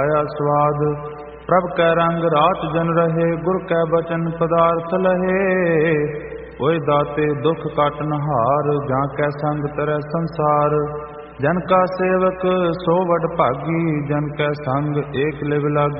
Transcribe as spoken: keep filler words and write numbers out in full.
ਆਇਆ ਸਵਾਦ। ਪ੍ਰਭ ਕੈ ਰੰਗ ਰਾਤ ਜਨ ਰਹੇ, ਗੁਰ ਕੈ ਬਚਨ ਪਦਾਰਥ ਲਹੇ। ਓਏ ਦਾਤੇ ਦੁਖ ਕਾਟਨ ਹਾਰ, ਜਾਂ ਕੈ ਸੰਗ ਤਰੈ ਸੰਸਾਰ। ਜਨ ਕਾ ਸੇਵਕ ਸੋ ਵਡ ਭਾਗੀ, ਜਨ ਕੈ ਸੰਗ ਏਕ ਲਿਵ ਲਾਗੀ।